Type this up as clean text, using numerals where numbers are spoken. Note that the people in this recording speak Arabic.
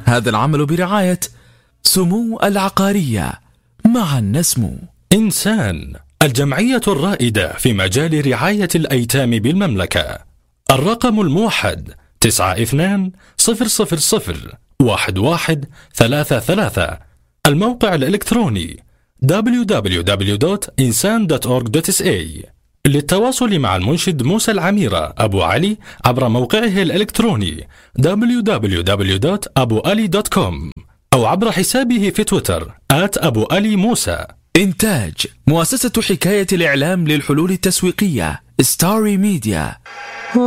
هذا العمل برعاية سمو العقارية، معا نسمو. إنسان، الجمعية الرائدة في مجال رعاية الأيتام بالمملكة. الرقم الموحد 9200001133. الموقع الإلكتروني www.insan.org.sa. للتواصل مع المنشد موسى العميرة أبو علي عبر موقعه الإلكتروني www.abuali.com أو عبر حسابه في تويتر @أبواليموسى. إنتاج مؤسسة حكاية الإعلام للحلول التسويقية ستاري ميديا.